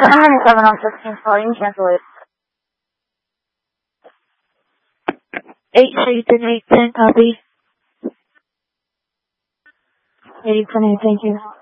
I'm running 7 on 16 call. You can cancel it. 8 Nathan, 810, copy. 810, thank you.